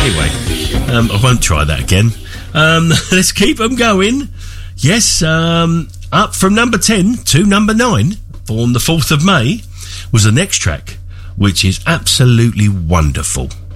Anyway, I won't try that again. Let's keep them going. Yes, up from number 10 to number 9 on the 4th of May was the next track, which is absolutely wonderful.